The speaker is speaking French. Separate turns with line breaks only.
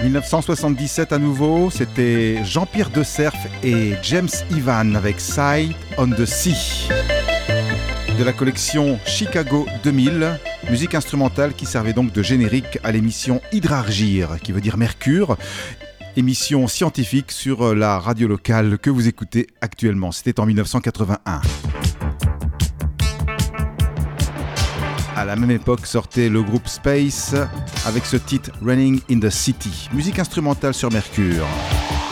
1977 à nouveau, c'était Jean-Pierre De Cerf et James Ivan avec Sight on the Sea. De la collection Chicago 2000, musique instrumentale qui servait donc de générique à l'émission Hydrargir, qui veut dire Mercure, émission scientifique sur la radio locale que vous écoutez actuellement. C'était en 1981. À la même époque sortait le groupe Space avec ce titre Running in the City, musique instrumentale sur Mercure.